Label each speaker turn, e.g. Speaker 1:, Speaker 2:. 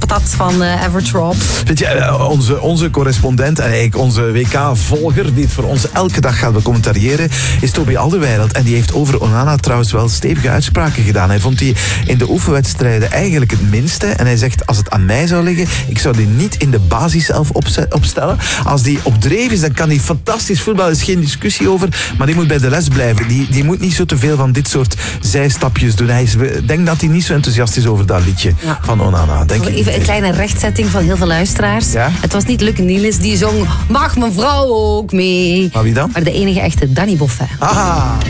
Speaker 1: patat van Average Rob.
Speaker 2: Weet je, onze correspondent en eigenlijk onze WK-volger, die het voor ons elke dag gaat becommentariëren, is Toby Alderweireld. En die heeft over Onana trouwens wel stevige uitspraken gedaan. Hij vond die in de oefenwedstrijden eigenlijk het minste. En hij zegt, als het aan mij zou liggen, ik zou die niet in de basis zelf opstellen. Als die op dreef is, dan kan die fantastisch voetbal. Er is geen discussie over. Maar die moet bij de les blijven. Die moet niet zo te veel van dit soort zijstapjes doen. Ik denk dat hij niet zo enthousiast is over dat liedje van Onana. Denk ik.
Speaker 1: Even een kleine rechtzetting van heel veel luisteraars.
Speaker 2: Ja?
Speaker 1: Het was niet Luc Niels die zong, mag mijn vrouw ook mee.
Speaker 2: Maar wie dan?
Speaker 1: Maar de enige echte Danny Boffin.
Speaker 2: Aha!